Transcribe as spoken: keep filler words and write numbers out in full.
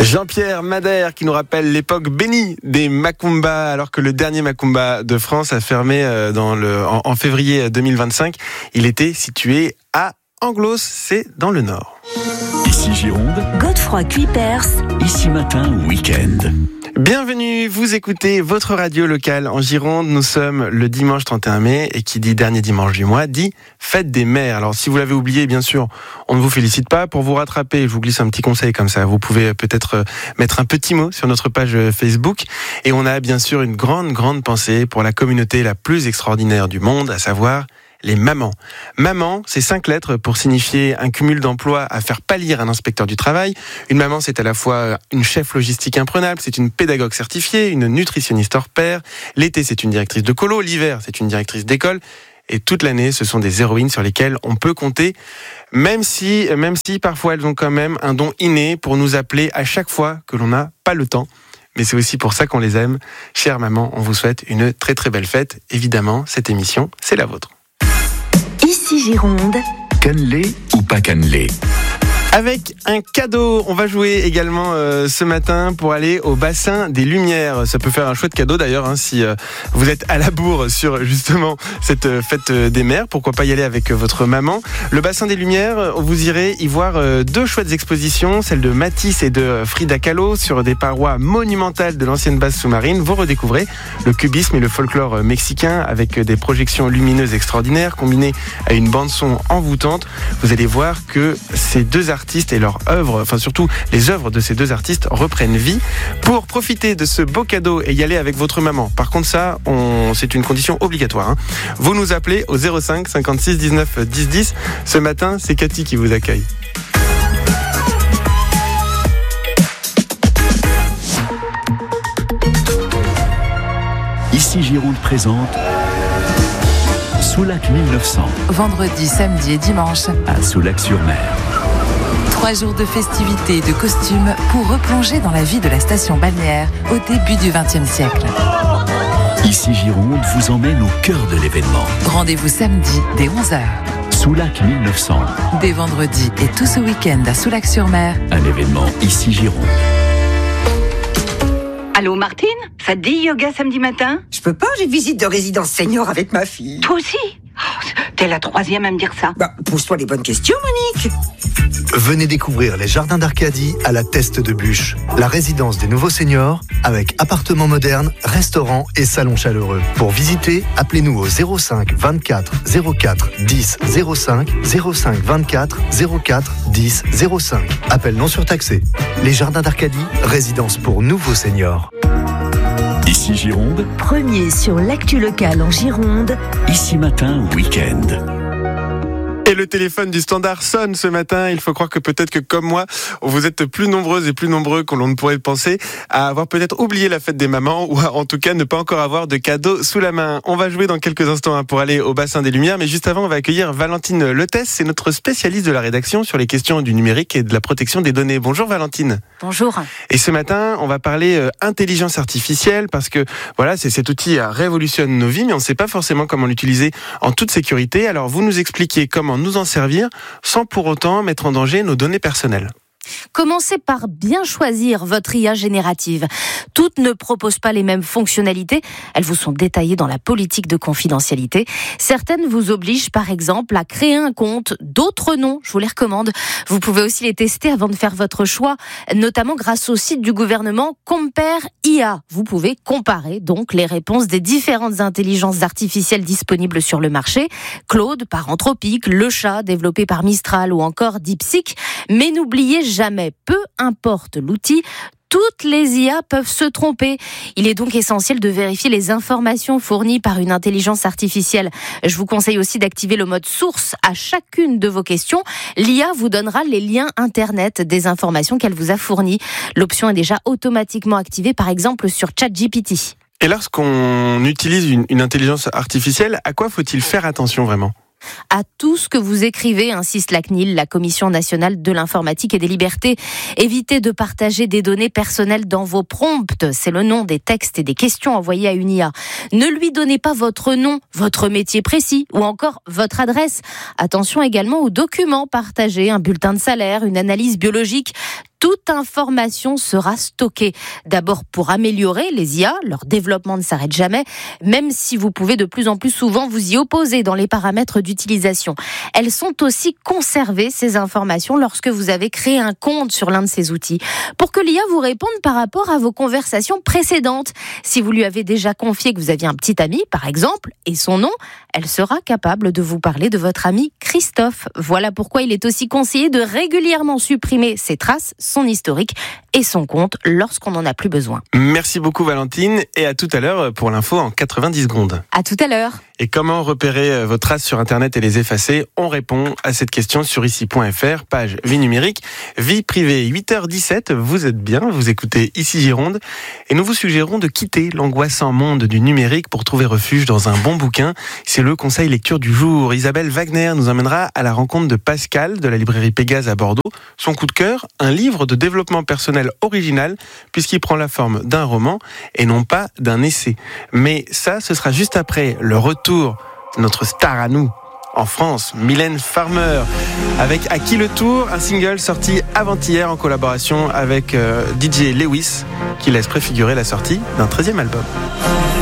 Jean-Pierre Madère qui nous rappelle l'époque bénie des Macumba, alors que le dernier Macumba de France a fermé dans le, en, en février deux mille vingt-cinq. Il était situé à Anglos, c'est dans le Nord. Ici Gironde, Godefroy Cuypers, Ici Matin Week-end. Bienvenue, vous écoutez votre radio locale en Gironde. Nous sommes le dimanche trente et un mai et qui dit dernier dimanche du mois dit fête des mères. Alors si vous l'avez oublié, bien sûr, on ne vous félicite pas. Pour vous rattraper, je vous glisse un petit conseil comme ça. Vous pouvez peut-être mettre un petit mot sur notre page Facebook. Et on a bien sûr une grande, grande pensée pour la communauté la plus extraordinaire du monde, à savoir les mamans. Maman, c'est cinq lettres pour signifier un cumul d'emplois à faire pâlir un inspecteur du travail. Une maman, c'est à la fois une chef logistique imprenable, c'est une pédagogue certifiée, une nutritionniste hors pair. L'été, c'est une directrice de colo. L'hiver, c'est une directrice d'école. Et toute l'année, ce sont des héroïnes sur lesquelles on peut compter, même si, même si parfois elles ont quand même un don inné pour nous appeler à chaque fois que l'on n'a pas le temps. Mais c'est aussi pour ça qu'on les aime. Chère maman, on vous souhaite une très très belle fête. Évidemment, cette émission, c'est la vôtre. Ici Gironde. Cannelé ou pas cannelé? Avec un cadeau, on va jouer également euh, ce matin pour aller au bassin des Lumières. Ça peut faire un chouette cadeau d'ailleurs hein, si euh, vous êtes à la bourre sur justement cette euh, fête des mères. Pourquoi pas y aller avec euh, votre maman. Le bassin des Lumières, vous irez y voir euh, deux chouettes expositions, celle de Matisse et de Frida Kahlo sur des parois monumentales de l'ancienne base sous-marine. Vous redécouvrez le cubisme et le folklore mexicain avec des projections lumineuses extraordinaires combinées à une bande-son envoûtante. Vous allez voir que ces deux artistes et leurs œuvres, enfin surtout les œuvres de ces deux artistes reprennent vie. Pour profiter de ce beau cadeau et y aller avec votre maman, par contre ça, on, c'est une condition obligatoire. Hein. Vous nous appelez au zéro cinq cinquante-six dix-neuf dix dix. Ce matin, c'est Cathy qui vous accueille. Ici Gironde présente Soulac mille neuf cents. Vendredi, samedi et dimanche. À Soulac-sur-Mer. Trois jours de festivités et de costumes pour replonger dans la vie de la station balnéaire au début du vingtième siècle. Ici Gironde vous emmène au cœur de l'événement. Rendez-vous samedi dès onze heures. Soulac mille neuf cents. Dès vendredi et tout ce week-end à Soulac-sur-Mer. Un événement Ici Gironde. Allô Martine, ça te dit yoga samedi matin? Je peux pas, j'ai une visite de résidence senior avec ma fille. Toi aussi? Oh, t'es la troisième à me dire ça. Bah, pose-toi les bonnes questions, Monique. Venez découvrir les jardins d'Arcadie à la Teste de Bûche, la résidence des nouveaux seniors avec appartements modernes, restaurants et salons chaleureux. Pour visiter, appelez-nous au zéro cinq vingt-quatre zéro quatre dix zéro cinq, zéro cinq vingt-quatre zéro quatre dix zéro cinq. Appel non surtaxé. Les jardins d'Arcadie, résidence pour nouveaux seniors. Ici Gironde, Premier sur l'actu locale en Gironde. Ici Matin Week-end. Et le téléphone du standard sonne ce matin. Il faut croire que peut-être que comme moi, vous êtes plus nombreuses et plus nombreux que l'on ne pourrait le penser à avoir peut-être oublié la fête des mamans ou à, en tout cas ne pas encore avoir de cadeaux sous la main. On va jouer dans quelques instants hein, pour aller au bassin des Lumières. Mais juste avant, on va accueillir Valentine Letès. C'est notre spécialiste de la rédaction sur les questions du numérique et de la protection des données. Bonjour Valentine. Bonjour. Et ce matin, on va parler euh, intelligence artificielle parce que voilà, c'est cet outil euh, révolutionne nos vies, mais on ne sait pas forcément comment l'utiliser en toute sécurité. Alors vous nous expliquez comment nous en servir sans pour autant mettre en danger nos données personnelles. Commencez par bien choisir votre I A générative. Toutes ne proposent pas les mêmes fonctionnalités. Elles vous sont détaillées dans la politique de confidentialité. Certaines vous obligent par exemple à créer un compte. D'autres non, je vous les recommande. Vous pouvez aussi les tester avant de faire votre choix, notamment grâce au site du gouvernement Compare I A. Vous pouvez comparer donc les réponses des différentes intelligences artificielles disponibles sur le marché. Claude par Anthropic, Le Chat développé par Mistral ou encore DeepSeek. Mais n'oubliez jamais, peu importe l'outil, toutes les I A peuvent se tromper. Il est donc essentiel de vérifier les informations fournies par une intelligence artificielle. Je vous conseille aussi d'activer le mode source à chacune de vos questions. L'I A vous donnera les liens internet des informations qu'elle vous a fournies. L'option est déjà automatiquement activée, par exemple sur ChatGPT. Et lorsqu'on utilise une, une intelligence artificielle, à quoi faut-il faire attention vraiment ? À tout ce que vous écrivez, insiste la C N I L, la Commission nationale de l'informatique et des libertés. Évitez de partager des données personnelles dans vos prompts. C'est le nom des textes et des questions envoyés à une I A. Ne lui donnez pas votre nom, votre métier précis ou encore votre adresse. Attention également aux documents partagés, un bulletin de salaire, une analyse biologique. toute information sera stockée. D'abord pour améliorer les I A, leur développement ne s'arrête jamais, même si vous pouvez de plus en plus souvent vous y opposer dans les paramètres d'utilisation. Elles sont aussi conservées, ces informations, lorsque vous avez créé un compte sur l'un de ces outils, pour que l'I A vous réponde par rapport à vos conversations précédentes. Si vous lui avez déjà confié que vous aviez un petit ami, par exemple, et son nom, elle sera capable de vous parler de votre ami Christophe. Voilà pourquoi il est aussi conseillé de régulièrement supprimer ses traces, son historique et son compte lorsqu'on n'en a plus besoin. Merci beaucoup Valentine et à tout à l'heure pour l'info en quatre-vingt-dix secondes. À tout à l'heure. Et comment repérer vos traces sur Internet et les effacer ? On répond à cette question sur ici point f r, page vie numérique, vie privée. huit heures dix-sept, vous êtes bien, vous écoutez Ici Gironde et nous vous suggérons de quitter l'angoissant monde du numérique pour trouver refuge dans un bon bouquin. C'est le conseil lecture du jour. Isabelle Wagner nous emmènera à la rencontre de Pascal de la librairie Pégase à Bordeaux. Son coup de cœur, un livre de développement personnel original puisqu'il prend la forme d'un roman et non pas d'un essai. Mais ça, ce sera juste après le retour de notre star à nous en France, Mylène Farmer, avec À qui le tour, un single sorti avant-hier en collaboration avec euh, D J Lewis qui laisse préfigurer la sortie d'un treizième album.